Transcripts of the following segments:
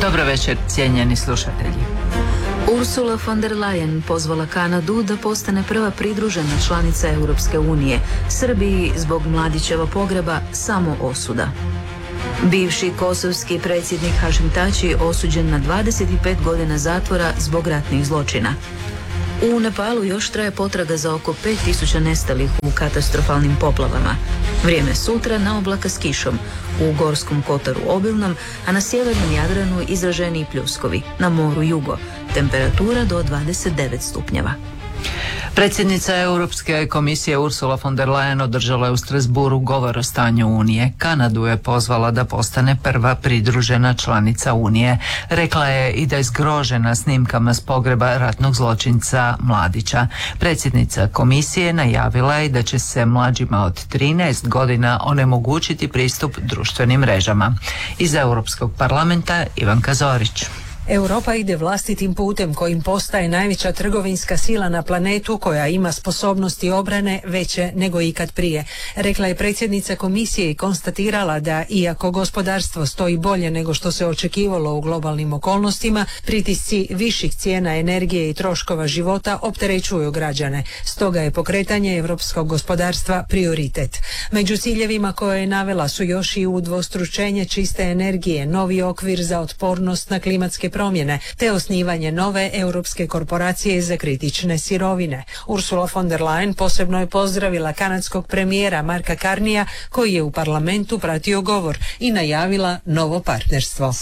Dobro večer, cijenjeni slušatelji. Ursula von der Leyen pozvala Kanadu da postane prva pridružena članica Europske unije. Srbiji zbog Mladićeva pogreba samo osuda. Bivši kosovski predsjednik Hašim Tači osuđen na 25 godina zatvora zbog ratnih zločina. U Nepalu još traje potraga za oko 5000 nestalih u katastrofalnim poplavama. Vrijeme sutra na oblaka s kišom, u Gorskom Kotaru obilnom, a na sjevernom Jadranu izraženiji pljuskovi, na moru jugo, temperatura do 29 stupnjeva. Predsjednica Europske komisije Ursula von der Leyen održala je u Strasbourgu govor o stanju Unije. Kanadu je pozvala da postane prva pridružena članica Unije. Rekla je i da je zgrožena snimkama s pogreba ratnog zločinca Mladića. Predsjednica komisije najavila je da će se mlađima od 13 godina onemogućiti pristup društvenim mrežama. Iz Europskog parlamenta Ivanka Zorić. Europa ide vlastitim putem kojim postaje najveća trgovinska sila na planetu koja ima sposobnosti obrane veće nego ikad prije. Rekla je predsjednica komisije i konstatirala da iako gospodarstvo stoji bolje nego što se očekivalo u globalnim okolnostima, pritisci viših cijena energije i troškova života opterećuju građane. Stoga je pokretanje europskog gospodarstva prioritet. Među ciljevima koje je navela su još i udvostručenje čiste energije, novi okvir za otpornost na klimatske promjene, te osnivanje nove europske korporacije za kritične sirovine. Ursula von der Leyen posebno je pozdravila kanadskog premijera Marka Carneya koji je u parlamentu pratio govor i najavila novo partnerstvo.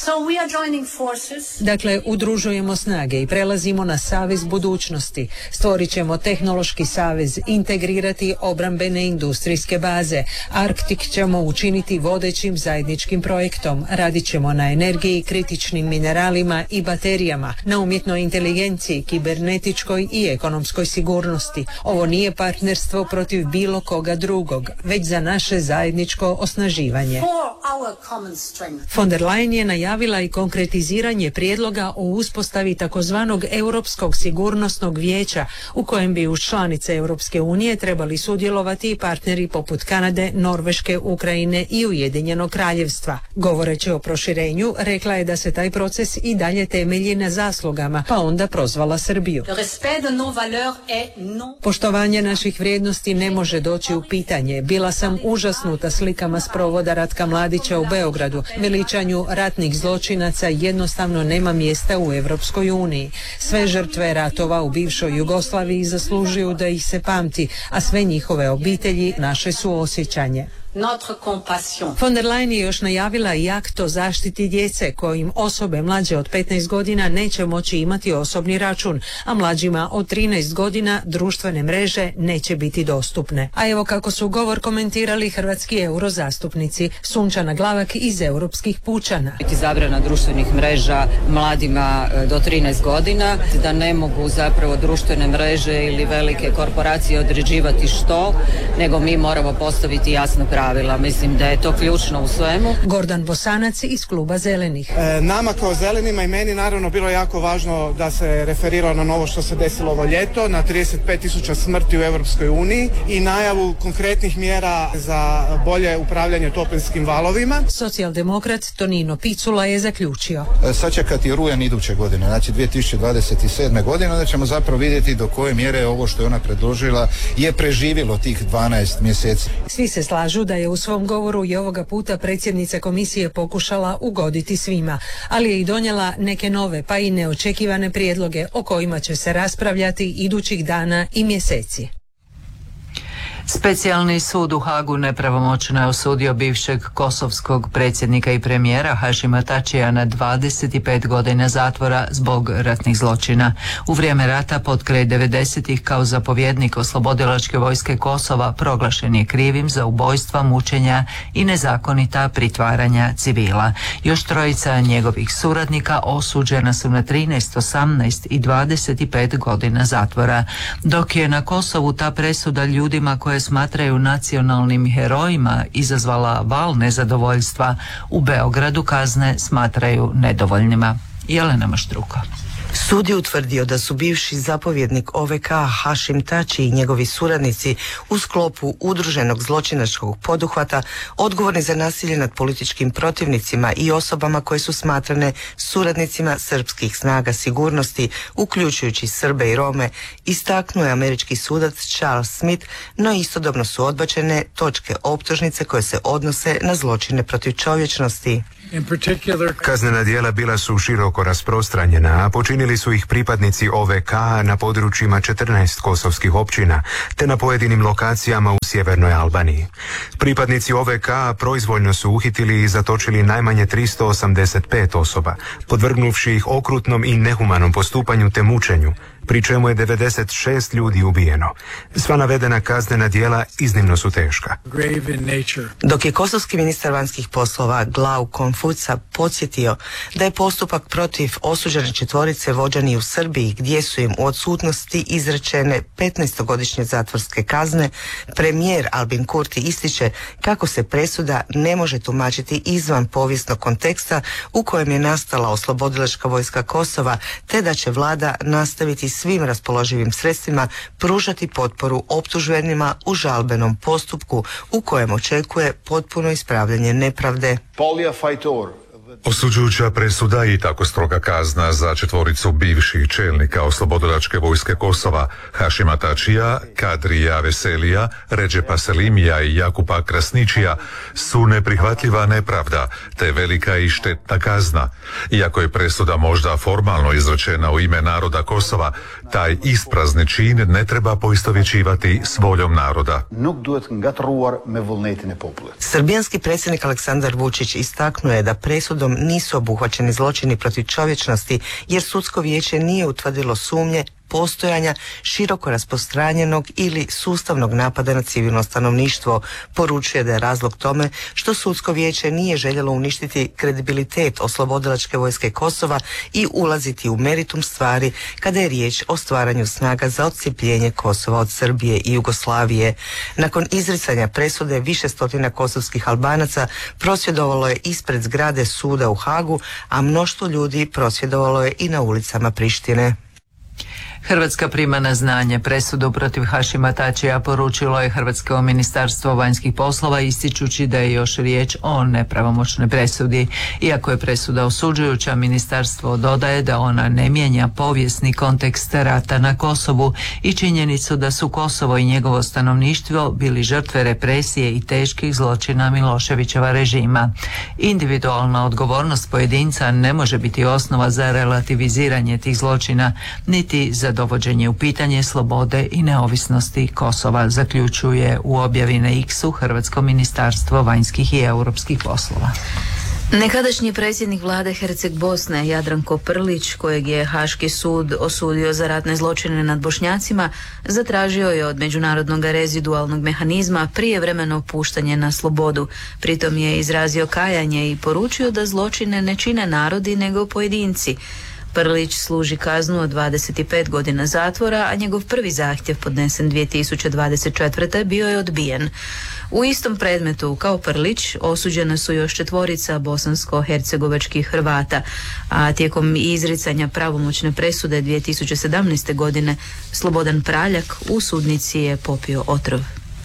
Dakle, udružujemo snage i prelazimo na savez budućnosti. Stvorit ćemo tehnološki savez, integrirati obrambene industrijske baze. Arktik ćemo učiniti vodećim zajedničkim projektom. Radit ćemo na energiji, kritičnim mineralima i baterijama, na umjetnoj inteligenciji, kibernetičkoj i ekonomskoj sigurnosti. Ovo nije partnerstvo protiv bilo koga drugog, već za naše zajedničko osnaživanje. Von der Leyen je najavila i konkretiziranje prijedloga o uspostavi takozvanog Europskog sigurnosnog vijeća, u kojem bi uz članice Europske unije trebali sudjelovati i partneri poput Kanade, Norveške, Ukrajine i Ujedinjenog kraljevstva. Govoreći o proširenju, rekla je da se taj proces i dalje temelji na zaslugama, pa onda prozvala Srbiju. Poštovanje naših vrijednosti ne može doći u pitanje. Bila sam užasnuta slikama s provoda Ratka Mladića u Beogradu. Veličanju ratnih zločinaca jednostavno nema mjesta u Europskoj uniji. Sve žrtve ratova u bivšoj Jugoslaviji zaslužuju da ih se pamti, a sve njihove obitelji naše suosjećanje. Von der Leyen je još najavila i akt o zaštiti djece kojim osobe mlađe od 15 godina neće moći imati osobni račun, a mlađima od 13 godina društvene mreže neće biti dostupne. A evo kako su govor komentirali hrvatski eurozastupnici. Sunčana Glavak iz Europskih pučana. Biti zabrana društvenih mreža mladima do 13 godina, da ne mogu zapravo društvene mreže ili velike korporacije određivati što, nego mi moramo postaviti jasno pravila. Mislim da je to ključno u svemu. Gordan Bosanac iz kluba Zelenih. Nama kao zelenima i meni naravno bilo jako važno da se referira na novo što se desilo ovo ljeto, na 35.000 smrti u Europskoj uniji i najavu konkretnih mjera za bolje upravljanje toplinskim valovima. Socijaldemokrat Tonino Picula je zaključio. Sačekati rujan iduće godine, znači 2027. godine, da ćemo zapravo vidjeti do koje mjere ovo što je ona predložila je preživjelo tih 12 mjeseci. Svi se slažu da je u svom govoru i ovoga puta predsjednica komisije pokušala ugoditi svima, ali je i donijela neke nove pa i neočekivane prijedloge o kojima će se raspravljati idućih dana i mjeseci. Specijalni sud u Hagu nepravomoćno je osudio bivšeg kosovskog predsjednika i premijera Hašima Tačija na 25 godina zatvora zbog ratnih zločina. U vrijeme rata potkraj 90-ih kao zapovjednik oslobodilačke vojske Kosova proglašen je krivim za ubojstva, mučenja i nezakonita pritvaranja civila. Još trojica njegovih suradnika osuđena su na 13, 18 i 25 godina zatvora, dok je na Kosovu ta presuda ljudima koje smatraju nacionalnim herojima izazvala val nezadovoljstva. U Beogradu kazne smatraju nedovoljnima. Jelena Maštruko. Sud je utvrdio da su bivši zapovjednik OVK Hašim Tači i njegovi suradnici u sklopu udruženog zločinačkog poduhvata odgovorni za nasilje nad političkim protivnicima i osobama koje su smatrane suradnicima srpskih snaga sigurnosti, uključujući Srbe i Rome, istaknuo je američki sudac Charles Smith, no istodobno su odbačene točke optužnice koje se odnose na zločine protiv čovječnosti. Kaznena djela bila su široko rasprostranjena, a počinili su ih pripadnici OVK na područjima 14 kosovskih općina, te na pojedinim lokacijama u sjevernoj Albaniji. Pripadnici OVK proizvoljno su uhitili i zatočili najmanje 385 osoba, podvrgnuvši ih okrutnom i nehumanom postupanju te mučenju, pri čemu je 96 ljudi ubijeno. Sva navedena kaznena djela iznimno su teška. Dok je kosovski ministar vanjskih poslova Glauko Fuca podsjetio da je postupak protiv osuđene četvorice vođen i u Srbiji, gdje su im u odsutnosti izrečene 15-godišnje zatvorske kazne, premijer Albin Kurti ističe kako se presuda ne može tumačiti izvan povijesnog konteksta u kojem je nastala oslobodilačka vojska Kosova, te da će vlada nastaviti svim raspoloživim sredstvima pružati potporu optuženima u žalbenom postupku u kojem očekuje potpuno ispravljanje nepravde. Osuđujuća presuda i tako stroga kazna za četvoricu bivših čelnika oslobodilačke vojske Kosova, Hašima Tačija, Kadrija Veselija, Redžepa Selimija i Jakupa Krasničija su neprihvatljiva nepravda te velika i štetna kazna. Iako je presuda možda formalno izrečena u ime naroda Kosova, taj isprazni čin ne treba poistovjećivati s voljom naroda. Srbijanski predsjednik Aleksandar Vučić istaknuo je da presudom nisu obuhvaćeni zločini protiv čovječnosti jer sudsko vijeće nije utvrdilo sumnje postojanja široko rasprostranjenog ili sustavnog napada na civilno stanovništvo. Poručuje da je razlog tome što sudsko vijeće nije željelo uništiti kredibilitet oslobodilačke vojske Kosova i ulaziti u meritum stvari kada je riječ o stvaranju snaga za odcijepljenje Kosova od Srbije i Jugoslavije. Nakon izricanja presude više stotina kosovskih Albanaca prosvjedovalo je ispred zgrade suda u Hagu, a mnoštvo ljudi prosvjedovalo je i na ulicama Prištine. Hrvatska prima na znanje presudu protiv Hašima Tačija, poručilo je Hrvatsko ministarstvo vanjskih poslova, ističući da je još riječ o nepravomoćnoj presudi. Iako je presuda osuđujuća, ministarstvo dodaje da ona ne mijenja povijesni kontekst rata na Kosovu i činjenicu da su Kosovo i njegovo stanovništvo bili žrtve represije i teških zločina Miloševićeva režima. Individualna odgovornost pojedinca ne može biti osnova za relativiziranje tih zločina, niti za dovođenje u pitanje slobode i neovisnosti Kosova, zaključuje u objavi na X-u Hrvatsko ministarstvo vanjskih i europskih poslova. Nekadašnji predsjednik vlade Herceg Bosne Jadranko Prlić, kojeg je Haški sud osudio za ratne zločine nad Bošnjacima, zatražio je od međunarodnog rezidualnog mehanizma prijevremeno puštanje na slobodu. Pritom je izrazio kajanje i poručio da zločine ne čine narodi nego pojedinci. Prlić služi kaznu od 25 godina zatvora, a njegov prvi zahtjev podnesen 2024. bio je odbijen. U istom predmetu kao Prlić osuđena su još četvorica bosansko-hercegovačkih Hrvata, a tijekom izricanja pravomoćne presude 2017. godine Slobodan Praljak u sudnici je popio otrov.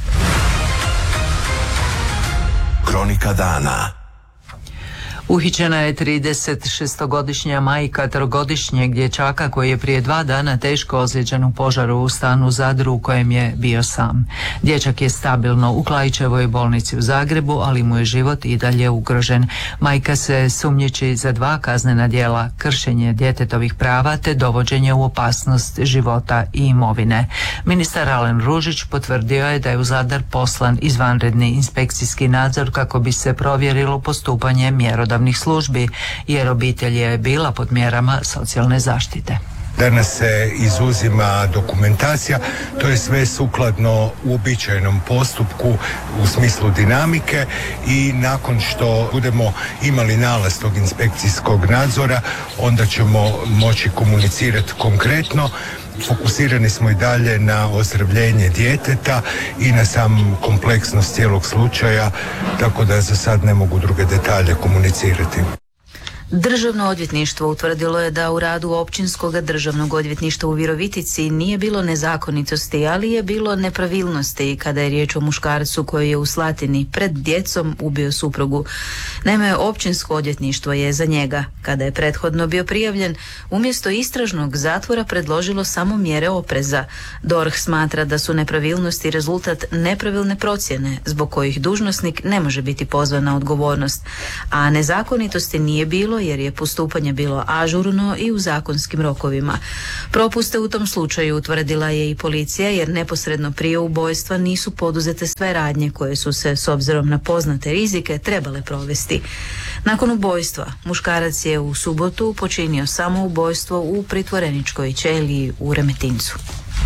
Kronika dana. Uhićena je 36-godišnja majka trogodišnjeg dječaka koji je prije 2 dana teško ozlijeđen u požaru u stanu u Zadru u kojem je bio sam. Dječak je stabilno u Klaićevoj bolnici u Zagrebu, ali mu je život i dalje ugrožen. Majka se sumnjiči za 2 kaznena djela: kršenje djetetovih prava te dovođenje u opasnost života i imovine. Ministar Alen Ružić potvrdio je da je u Zadar poslan izvanredni inspekcijski nadzor kako bi se provjerilo postupanje mjerodavnih službi, jer obitelj je bila pod mjerama socijalne zaštite. Danas se izuzima dokumentacija, to je sve sukladno uobičajenom postupku u smislu dinamike i nakon što budemo imali nalaz tog inspekcijskog nadzora, onda ćemo moći komunicirati konkretno. Fokusirani smo i dalje na ozdravljenje djeteta i na sam kompleksnost cijelog slučaja, tako da za sad ne mogu druge detalje komunicirati. Državno odvjetništvo utvrdilo je da u radu Općinskog državnog odvjetništva u Virovitici nije bilo nezakonitosti, ali je bilo nepravilnosti kada je riječ o muškarcu koji je u Slatini pred djecom ubio suprugu. Naime, Općinsko odvjetništvo je za njega, kada je prethodno bio prijavljen, umjesto istražnog zatvora predložilo samo mjere opreza. DORH smatra da su nepravilnosti rezultat nepravilne procjene, zbog kojih dužnosnik ne može biti pozvan na odgovornost, a nezakonitosti nije bilo jer je postupanje bilo ažurno i u zakonskim rokovima. Propuste u tom slučaju utvrdila je i policija jer neposredno prije ubojstva nisu poduzete sve radnje koje su se, s obzirom na poznate rizike, trebale provesti. Nakon ubojstva, muškarac je u subotu počinio samoubojstvo u pritvoreničkoj ćeliji u Remetincu.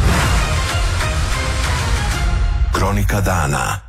Kronika dana.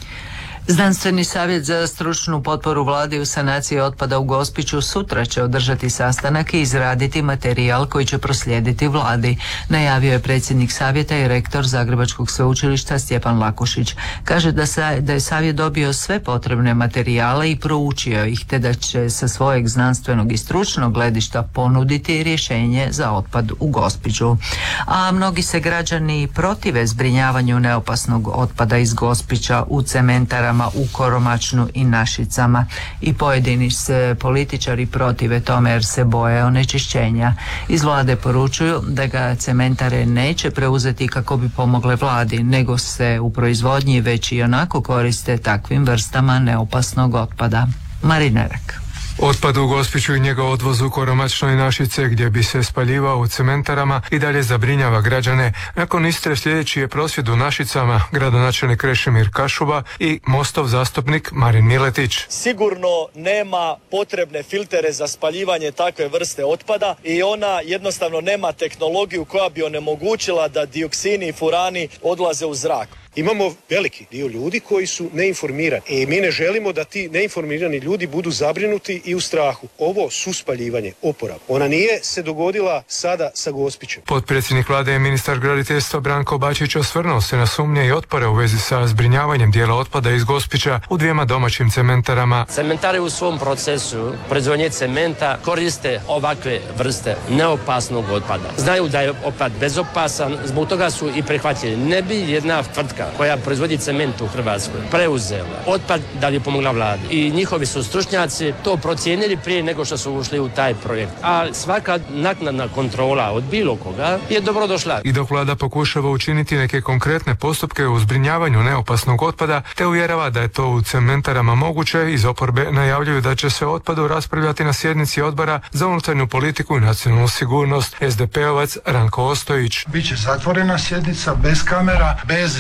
Znanstveni savjet za stručnu potporu vladi u sanaciji otpada u Gospiću sutra će održati sastanak i izraditi materijal koji će proslijediti vladi, najavio je predsjednik savjeta i rektor Zagrebačkog sveučilišta Stjepan Lakušić. Kaže da je savjet dobio sve potrebne materijale i proučio ih, te da će sa svojeg znanstvenog i stručnog gledišta ponuditi rješenje za otpad u Gospiću. A mnogi se građani protive zbrinjavanju neopasnog otpada iz Gospića u cementarama u Koromačnu i Našicama, i pojedini se političari protive tome jer se boje onečišćenja. Iz vlade poručuju da ga cementare neće preuzeti kako bi pomogle vladi, nego se u proizvodnji već i onako koriste takvim vrstama neopasnog otpada. Marina Rak. Otpad u Gospiću i njegov odvoz u Koromačnoj Našice, gdje bi se spaljivao u cementarama, i dalje zabrinjava građane. Nakon Istre sljedeći je prosvjed u Našicama, gradonačelnik Krešimir Kašuba i Mostov zastupnik Marin Miletić. Sigurno nema potrebne filtere za spaljivanje takve vrste otpada i ona jednostavno nema tehnologiju koja bi onemogućila da dioksini i furani odlaze u zrak. Imamo veliki dio ljudi koji su neinformirani i mi ne želimo da ti neinformirani ljudi budu zabrinuti i u strahu. Ovo suspaljivanje, oporavka, ona nije se dogodila sada sa Gospićem. Potpredsjednik vlade i ministar graditeljstva Branko Bačić osvrnuo se na sumnje i otpore u vezi sa zbrinjavanjem dijela otpada iz Gospića u 2 domaćim cementarama. Cementare u svom procesu proizvodnje cementa koriste ovakve vrste neopasnog otpada. Znaju da je otpad bezopasan, zbog toga su i prihvatili. Ne bi jedna tvrtka koja proizvodi cement u Hrvatskoj preuzela otpad da bi pomogla vladi. I njihovi su stručnjaci to procijenili prije nego što su ušli u taj projekt. A svaka naknadna kontrola od bilo koga je dobrodošla. I dok vlada pokušava učiniti neke konkretne postupke u zbrinjavanju neopasnog otpada, te uvjerava da je to u cementarama moguće, iz oporbe najavljuju da će se o otpadu raspravljati na sjednici Odbora za unutarnju politiku i nacionalnu sigurnost. SDP-ovac Ranko Ostojić. Biće zatvorena sjednica, bez kamera, bez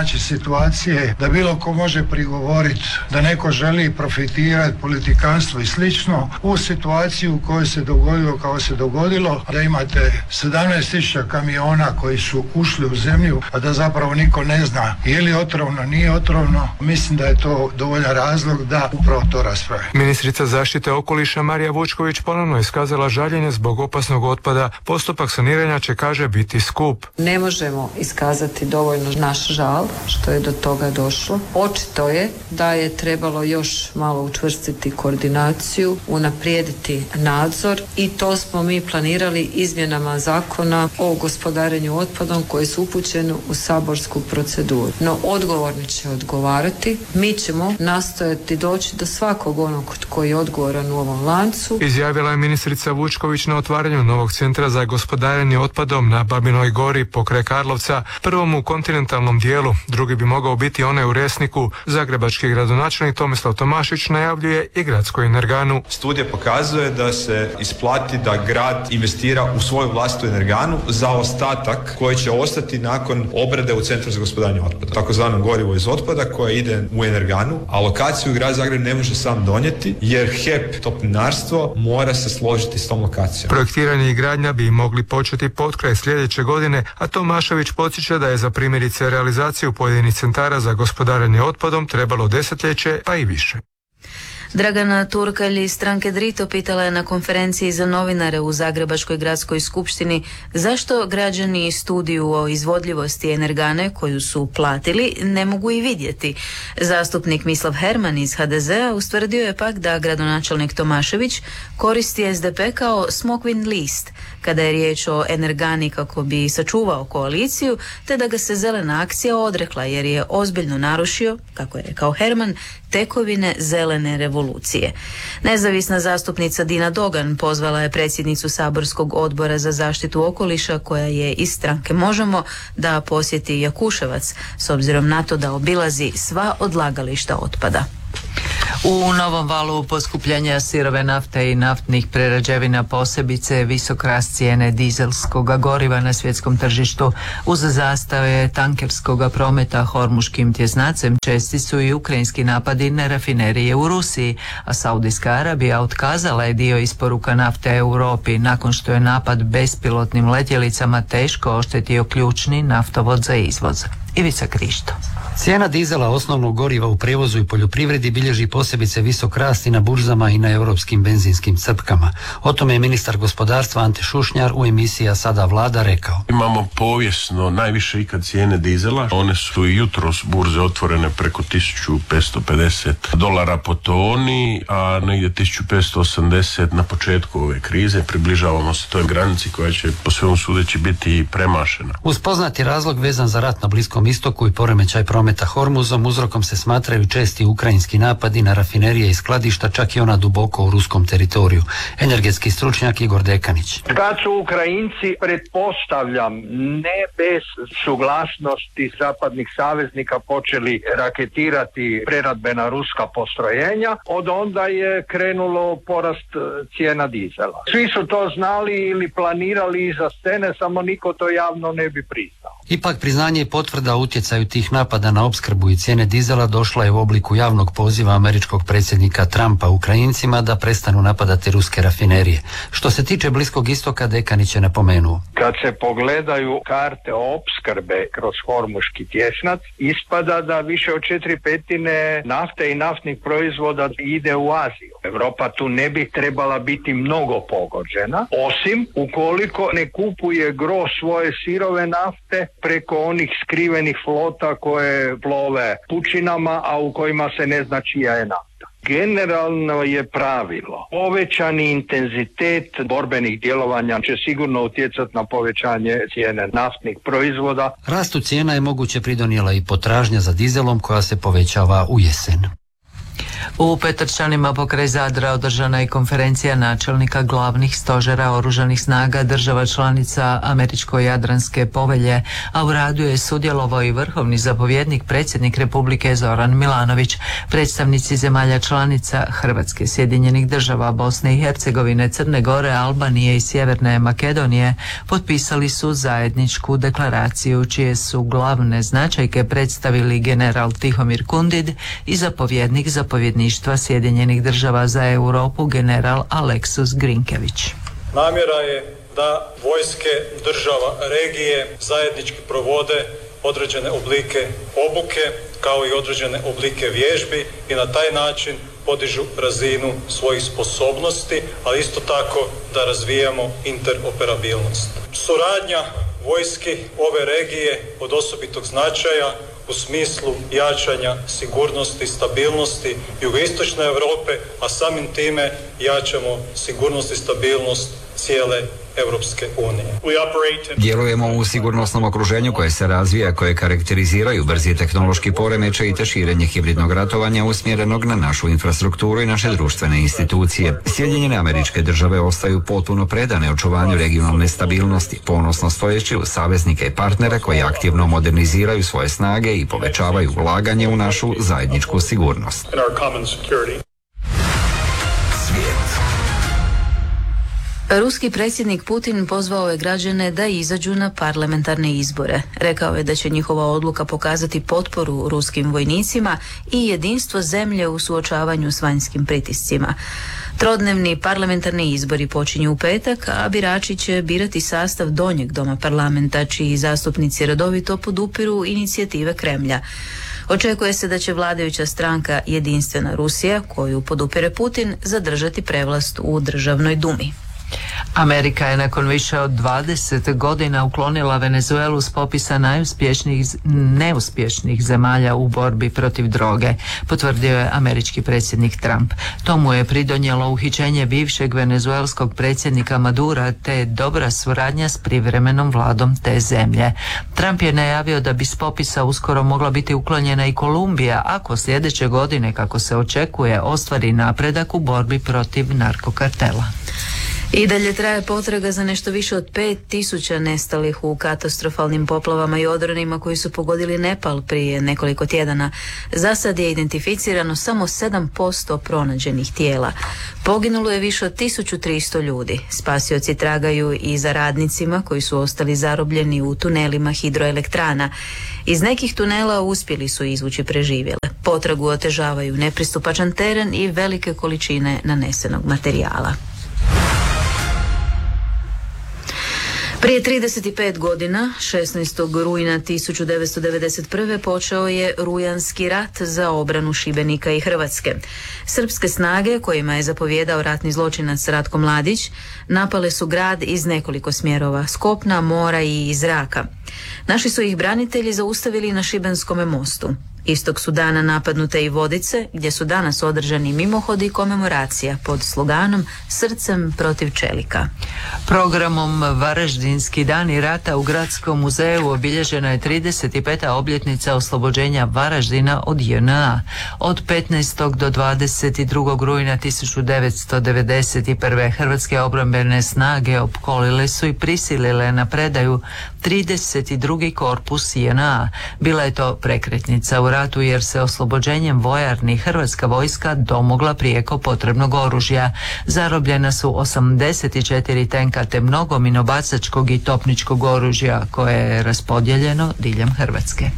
situacije da bilo ko može prigovoriti da neko želi profitirati, politikanstvo i slično, u situaciju u kojoj se dogodilo kao se dogodilo, da imate 17.000 kamiona koji su ušli u zemlju, a da zapravo niko ne zna je li otrovno, nije otrovno. Mislim da je to dovoljan razlog da upravo to raspravi. Ministrica zaštite okoliša Marija Vučković ponovno je iskazala žaljenje zbog opasnog otpada. Postupak saniranja će, kaže, biti skup. Ne možemo iskazati dovoljno naš žal što je do toga došlo. Očito je da je trebalo još malo učvrstiti koordinaciju, unaprijediti nadzor, i to smo mi planirali izmjenama zakona o gospodarenju otpadom koji su upućeni u saborsku proceduru. No odgovorni će odgovarati. Mi ćemo nastojati doći do svakog onog koji je odgovoran u ovom lancu. Izjavila je ministrica Vučković na otvaranju novog centra za gospodarenje otpadom na Babinoj gori pokraj Karlovca, prvom u kontinentalnom dijelu. Drugi bi mogao biti onaj u Resniku. Zagrebački gradonačelnik Tomislav Tomašić najavljuje i gradskoj energanu. Studija pokazuje da se isplati da grad investira u svoju vlastitu energanu za ostatak koji će ostati nakon obrade u centru za gospodarenje otpada. Takozvano gorivo iz otpada koje ide u energanu, a lokaciju grad Zagreb ne može sam donijeti jer HEP Toplinarstvo mora se složiti s tom lokacijom. Projektiranje i gradnja bi mogli početi potkraj sljedeće godine, a Tomašević podsjeća da je za primjerice realizaciju pojedinih centara za gospodarenje otpadom trebalo desetljeće pa i više. Dragana Turkalj iz stranke Drito pitala je na konferenciji za novinare u Zagrebačkoj gradskoj skupštini zašto građani studiju o izvodljivosti Energane koju su platili ne mogu i vidjeti. Zastupnik Mislav Herman iz HDZ-a ustvrdio je pak da gradonačelnik Tomašević koristi SDP kao smokvin list kada je riječ o Energani kako bi sačuvao koaliciju, te da ga se zelena akcija odrekla jer je ozbiljno narušio, kako je rekao Herman, tekovine zelene revolucije. Nezavisna zastupnica Dina Dogan pozvala je predsjednicu saborskog odbora za zaštitu okoliša, koja je iz stranke Možemo, da posjeti Jakuševac s obzirom na to da obilazi sva odlagališta otpada. U novom valu poskupljenja sirove nafte i naftnih prerađevina, posebice visok rast cijene dizelskoga goriva na svjetskom tržištu, uz zastave tankerskoga prometa Hormuškim tjesnacem česti su i ukrajinski napadi na rafinerije u Rusiji, a Saudijska Arabija otkazala je dio isporuka nafte Europi nakon što je napad bespilotnim letjelicama teško oštetio ključni naftovod za izvoz. Ivica Krišto. Cijena dizela, osnovnog goriva u prijevozu i poljoprivredi, bilježi posebice visok rast i na burzama i na europskim benzinskim crpkama. O tome je ministar gospodarstva Ante Šušnjar u emisiji Sada Vlada rekao. Imamo povijesno najviše ikad cijene dizela. One su i jutros burze otvorene preko $1.550 po toni, a negdje 1.580 na početku ove krize. Približavamo se toj granici koja će po svemu sudeći biti premašena. Uz poznati razlog vezan za rat na Bliskom istoku i poremećaj prometa Hormuzom, uzrokom se smatraju česti ukrajinski napadi na rafinerije i skladišta, čak i ona duboko u ruskom teritoriju. Energetski stručnjak Igor Dekanić. Kad su Ukrajinci, pretpostavljam, ne bez suglasnosti zapadnih saveznika počeli raketirati preradbena ruska postrojenja, od onda je krenulo porast cijena dizela. Svi su to znali ili planirali iza scene, samo niko to javno ne bi priznao. Ipak priznanje i potvrda o utjecaju tih napada na opskrbu i cijene dizela došla je u obliku javnog poziva američkog predsjednika Trumpa Ukrajincima da prestanu napadati ruske rafinerije. Što se tiče Bliskog istoka, Dekanić je napomenuo. Kad se pogledaju karte opskrbe kroz Hormuški tjesnac, ispada da više od 4/5 nafte i naftnih proizvoda ide u Aziju. Europa tu ne bi trebala biti mnogo pogođena, osim ukoliko ne kupuje gro svoje sirove nafte preko onih skrivenih flota koje plove pučinama, a u kojima se ne zna čija je nafta. Generalno je pravilo, povećani intenzitet borbenih djelovanja će sigurno utjecati na povećanje cijene naftnih proizvoda. Rastu cijena je moguće pridonijela i potražnja za dizelom koja se povećava u jesen. U Petrčanima pokraj Zadra održana je konferencija načelnika glavnih stožera oružanih snaga država članica Američko-Jadranske povelje, a u radu je sudjelovao i vrhovni zapovjednik, predsjednik Republike Zoran Milanović. Predstavnici zemalja članica Hrvatske, Sjedinjenih država, Bosne i Hercegovine, Crne Gore, Albanije i Sjeverne Makedonije potpisali su zajedničku deklaraciju čije su glavne značajke predstavili general Tihomir Kundid i zapovjednik zapovjedništva Sjedinjenih država za Europu general Aleksus Grinkević. Namjera je da vojske država regije zajednički provode određene oblike obuke kao i određene oblike vježbi i na taj način podižu razinu svojih sposobnosti, ali isto tako da razvijamo interoperabilnost. Suradnja vojski ove regije od osobitog značaja u smislu jačanja sigurnosti i stabilnosti jugoistočne Europe, a samim time jačamo sigurnost i stabilnost cijele Europske unije. Djelujemo u sigurnosnom okruženju koje se razvija, koje karakteriziraju brzi tehnološki poremećaj te širenje hibridnog ratovanja usmjerenog na našu infrastrukturu i naše društvene institucije. Sjedinjene Američke Države ostaju potpuno predane očuvanju regionalne stabilnosti, ponosno stojeći uz saveznike i partnere koji aktivno moderniziraju svoje snage i povećavaju ulaganje u našu zajedničku sigurnost. Ruski predsjednik Putin pozvao je građane da izađu na parlamentarne izbore. Rekao je da će njihova odluka pokazati potporu ruskim vojnicima i jedinstvo zemlje u suočavanju s vanjskim pritiscima. Trodnevni parlamentarni izbori počinju u petak, a birači će birati sastav donjeg doma parlamenta, čiji zastupnici redovito podupiru inicijative Kremlja. Očekuje se da će vladajuća stranka Jedinstvena Rusija, koju podupire Putin, zadržati prevlast u državnoj dumi. Amerika je nakon više od 20 godina uklonila Venezuelu s popisa neuspješnih zemalja u borbi protiv droge, potvrdio je američki predsjednik Trump. Tomu je pridonijelo uhićenje bivšeg venezuelskog predsjednika Madura te dobra suradnja s privremenom vladom te zemlje. Trump je najavio da bi s popisa uskoro mogla biti uklonjena i Kolumbija ako sljedeće godine, kako se očekuje, ostvari napredak u borbi protiv narkokartela. I dalje traje potraga za nešto više od 5.000 nestalih u katastrofalnim poplavama i odronima koji su pogodili Nepal prije nekoliko tjedana. Za sad je identificirano samo 7% pronađenih tijela. Poginulo je više od 1.300 ljudi. Spasioci tragaju i za radnicima koji su ostali zarobljeni u tunelima hidroelektrana. Iz nekih tunela uspjeli su izvući preživjele. Potragu otežavaju nepristupačan teren i velike količine nanesenog materijala. Prije 35 godina, 16. rujna 1991. počeo je Rujanski rat za obranu Šibenika i Hrvatske. Srpske snage, kojima je zapovjedao ratni zločinac Ratko Mladić, napale su grad iz nekoliko smjerova, s kopna, mora i iz zraka. Naši su ih branitelji zaustavili na Šibenskome mostu. Istog su dana napadnute i Vodice, gdje su danas održani mimohodi i komemoracija pod sloganom Srcem protiv čelika. Programom Varaždinski dani rata u Gradskom muzeju obilježena je 35. obljetnica oslobođenja Varaždina od JNA. Od 15. do 22. rujna 1991. hrvatske obrambene snage opkolile su i prisilile na predaju 32. korpus JNA. Bila je to prekretnica u ratu jer se oslobođenjem vojarni hrvatska vojska domogla prijeko potrebnog oružja. Zarobljena su 84 tenka te mnogo minobacačkog i topničkog oružja koje je raspodijeljeno diljem Hrvatske.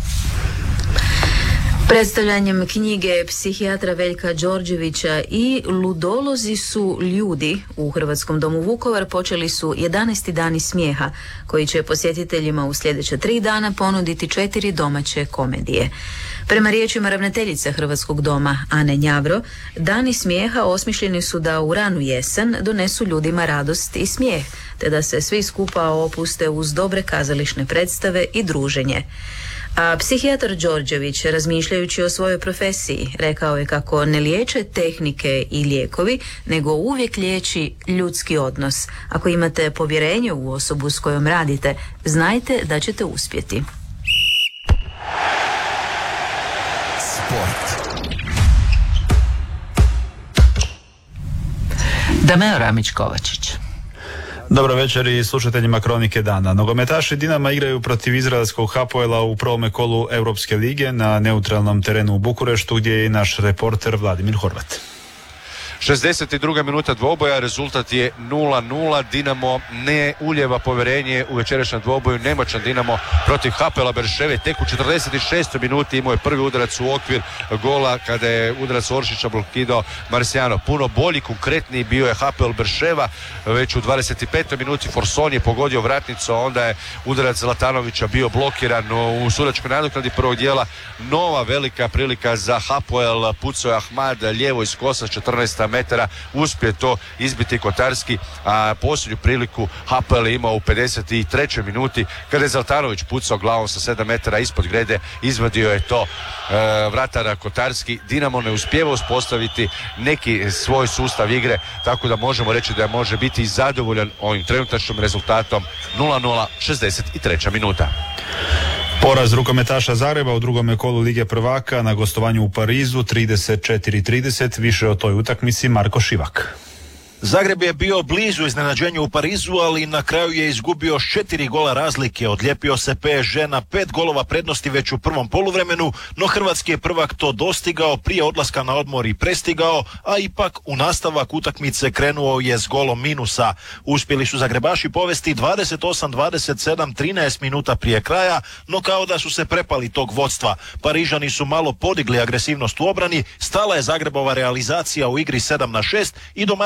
Predstavljanjem knjige psihijatra Veljka Đorđevića i Ludolozi su ljudi u Hrvatskom domu Vukovar počeli su 11. dani smijeha, koji će posjetiteljima u sljedeća 3 dana ponuditi 4 domaće komedije. Prema riječima ravnateljice Hrvatskog doma Ane Njavro, dani smijeha osmišljeni su da u ranu jesen donesu ljudima radost i smijeh, te da se svi skupa opuste uz dobre kazališne predstave i druženje. A psihijatar Đorđević, razmišljajući o svojoj profesiji, rekao je kako ne liječe tehnike i lijekovi, nego uvijek liječi ljudski odnos. Ako imate povjerenje u osobu s kojom radite, znajte da ćete uspjeti. Sport. Dameo Ramić-Kovačić. Dobro večer i slušateljima Kronike dana. Nogometaši Dinama igraju protiv izraelskog Hapoela u prvome kolu Europske lige na neutralnom terenu u Bukureštu, gdje je i naš reporter Vladimir Horvat. 62. minuta dvoboja, rezultat je 0-0. Dinamo ne uljeva povjerenje u večerašnjem dvoboju. Nemoćan Dinamo protiv Hapoela Berševe. Tek u 46. minuti imao je prvi udarac u okvir gola kada je udarac Oršića blokirao Marciano. Puno bolji, konkretniji bio je Hapoel Berševa. Već u 25. minuti Forson je pogodio vratnicu, a onda je udarac Zlatanovića bio blokiran u sudačkoj nadoknadi prvog dijela. Nova velika prilika za Hapoel, pucao je Ahmad lijevo iz kosa 14 metara, uspije to izbiti Kotarski, a posljednju priliku Hapoel je imao u 53. minuti kada je Zlatanović pucao glavom sa 7 metara ispod grede, izvadio je to vratara Kotarski. Dinamo ne uspijeva uspostaviti neki svoj sustav igre, tako da možemo reći da može biti zadovoljan ovim trenutačnim rezultatom 0-0, 63. minuta. Poraz rukometaša Zagreba u drugome kolu Lige prvaka na gostovanju u Parizu 34-30, više o toj utakmici Marko Šivak. Zagreb je bio blizu iznenađenju u Parizu, ali na kraju je izgubio 4 gola razlike. Odlijepio se PSG na 5 golova prednosti već u prvom poluvremenu, no hrvatski je prvak to dostigao, prije odlaska na odmor i prestigao, a ipak u nastavak utakmice krenuo je s golom minusa. Uspjeli su Zagrebaši povesti 28-27 13 minuta prije kraja, no kao da su se prepali tog vodstva. Parižani su malo podigli agresivnost u obrani, stala je Zagrebova realizacija u igri 7-6 i domaćin je do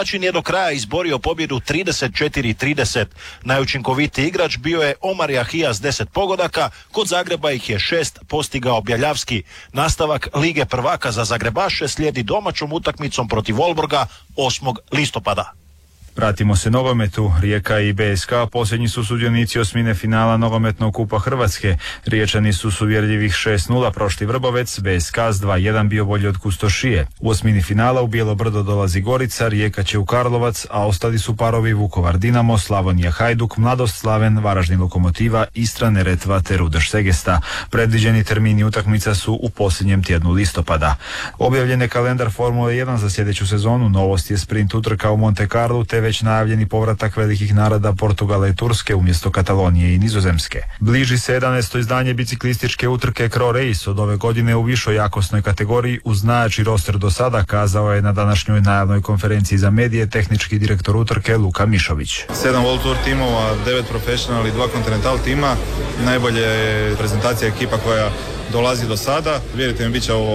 kraja izborio pobjedu 34-30. Najučinkovitiji igrač bio je Omar Jahija s 10 pogodaka, kod Zagreba ih je 6 postigao Bjeljavski. Nastavak Lige prvaka za Zagrebaše slijedi domaćom utakmicom protiv Olborga 8. listopada. Vratimo se nogometu. Rijeka i BSK posljednji su sudionici osmine finala nogometnog kupa Hrvatske. Riječani su s uvjerljivih 6-0 prošli Vrbovec, BSK s 2-1 bio bolji od Kustošije. U osmini finala u Bijelo Brdo dolazi Gorica, Rijeka će u Karlovac, a ostali su parovi Vukovar Dinamo, Slavonija Hajduk, Mladost Slaven, Varaždin Lokomotiva, Istra Neretva te Rudar Segesta. Predviđeni termini utakmica su u posljednjem tjednu listopada. Objavljen je kalendar Formule 1 za sljedeću sezonu. Novost je sprint utrka u Monte Carlu te već najavljeni povratak velikih naroda Portugala i Turske umjesto Katalonije i Nizozemske. Bliži se 11. izdanje biciklističke utrke Cro Race od ove godine u višoj jakosnoj kategoriji uz najjači roster do sada, kazao je na današnjoj najavnoj konferenciji za medije tehnički direktor utrke Luka Mišović. 7 World Tour timova, 9 professional i 2 Continental tima. Najbolje je prezentacija ekipa koja dolazi do sada. Vjerujte mi, bit će ovo